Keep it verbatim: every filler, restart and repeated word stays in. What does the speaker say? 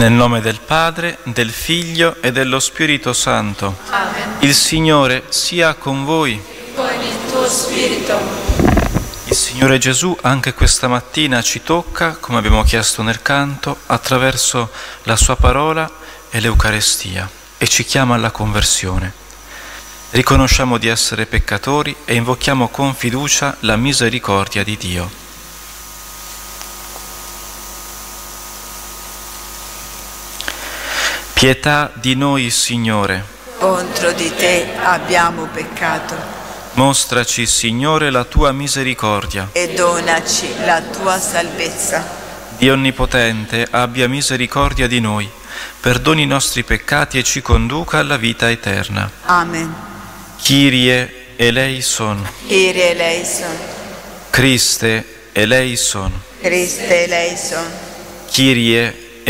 Nel nome del Padre, del Figlio e dello Spirito Santo. Amen. Il Signore sia con voi. Con il tuo spirito. Il Signore Gesù anche questa mattina ci tocca, come abbiamo chiesto nel canto, attraverso la sua parola e l'Eucarestia e ci chiama alla conversione. Riconosciamo di essere peccatori e invochiamo con fiducia la misericordia di Dio. Pietà di noi, Signore. Contro di te abbiamo peccato. Mostraci, Signore, la tua misericordia. E donaci la tua salvezza. Dio Onnipotente, abbia misericordia di noi, perdoni i nostri peccati e ci conduca alla vita eterna. Amen. Kyrie eleison. Kyrie eleison. Christe eleison. Christe eleison. Kyrie